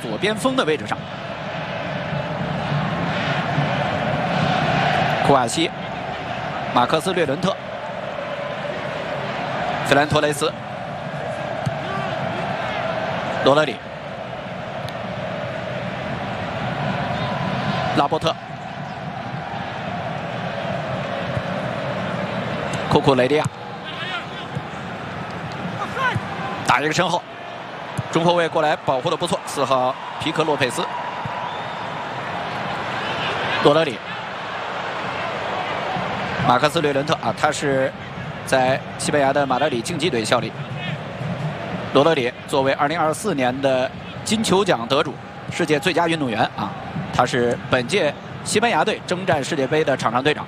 左边锋的位置上。库瓦西、马克斯·略伦特、费兰托雷斯、罗德里、拉波特、库库雷利亚。 打一个身后，中后卫过来保护的不错。4号皮克洛佩斯，罗德里，马克斯略伦特啊，他是在西班牙的马德里竞技队效力。罗德里作为2024年的金球奖得主、世界最佳运动员啊，他是本届西班牙队征战世界杯的场上队长。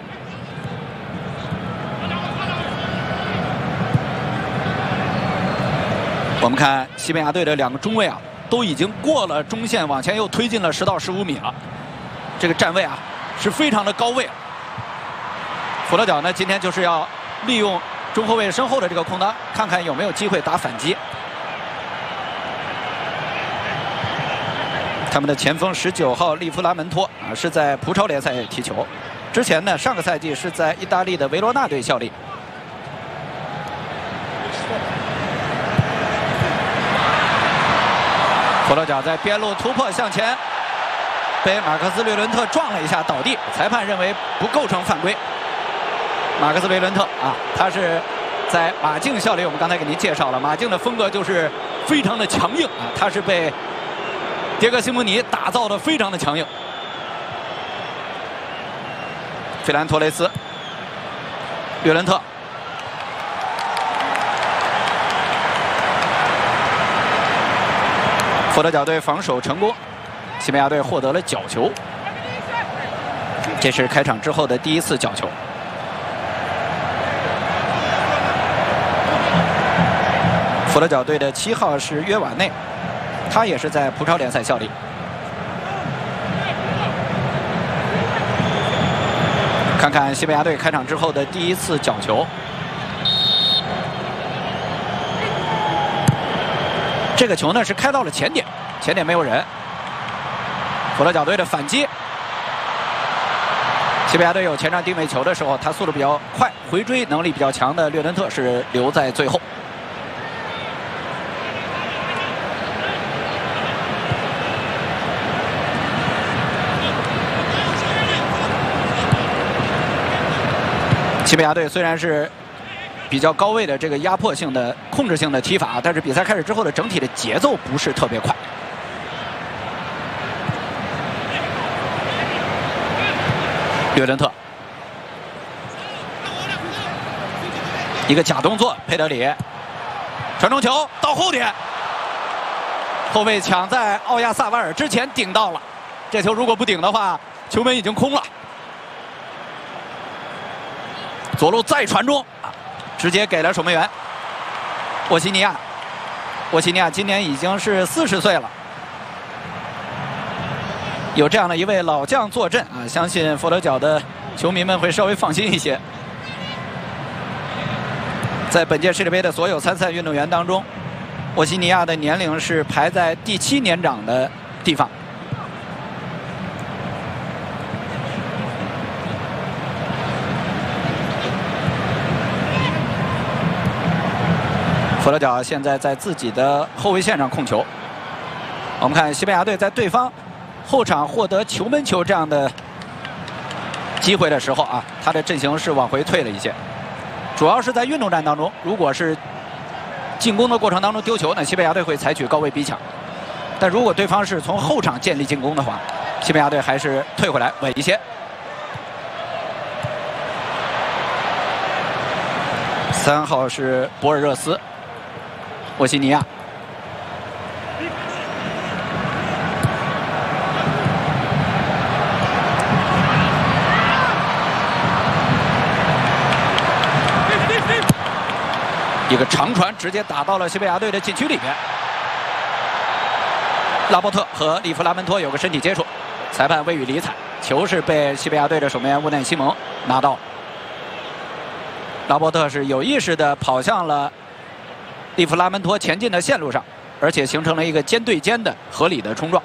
我们看西班牙队的2个中卫啊，都已经过了中线，往前又推进了10到15米了。这个站位啊是非常的高位。佛罗角呢，今天就是要利用中后卫身后的这个空当，看看有没有机会打反击。他们的前锋19号利弗拉门托啊，是在葡超联赛踢球，之前呢上个赛季是在意大利的维罗纳队效力。 佛罗角在边路突破向前，被马克斯·略伦特撞了一下倒地，裁判认为不构成犯规。马克斯·略伦特啊，他是在马竞效力，我们刚才给您介绍了，马竞的风格就是非常的强硬啊，他是被迭戈·西蒙尼打造的非常的强硬。费兰托雷斯、略伦特。 佛罗角队防守成功，西班牙队获得了角球。这是开场之后的第1次角球。佛罗角队的7号是约瓦内，他也是在葡超联赛效力。看看西班牙队开场之后的第1次角球。 这个球呢是开到了前点，前点没有人。佛罗角队的反击，西班牙队有前场定位球的时候，他速度比较快，回追能力比较强的略伦特是留在最后。西班牙队虽然是 比较高位的这个压迫性的、控制性的踢法，但是比赛开始之后的整体的节奏不是特别快。略伦特，一个假动作，佩德里传中球到后点，后卫抢在奥亚萨瓦尔之前顶到了，这球如果不顶的话，球门已经空了。左路再传中。 直接给了守门员沃西尼亚。沃西尼亚今年已经是40岁了，有这样的一位老将坐镇啊，相信佛罗角的球迷们会稍微放心一些。在本届世界杯的所有参赛运动员当中，沃西尼亚的年龄是排在第7年长的地方。 佛罗角现在在自己的后卫线上控球。我们看西班牙队在对方后场获得球门球这样的机会的时候啊，他的阵型是往回退了一些。主要是在运动战当中，如果是进攻的过程当中丢球呢，西班牙队会采取高位逼抢；但如果对方是从后场建立进攻的话，西班牙队还是退回来稳一些。3号是博尔热斯。 沃西尼亚，一个长传直接打到了西班牙队的禁区里面。拉波特和利弗拉门托有个身体接触，裁判未予理睬，球是被西班牙队的守门员乌奈西蒙拿到。拉波特是有意识地跑向了 利弗拉门托前进的线路上，而且形成了一个肩对肩的合理的冲撞。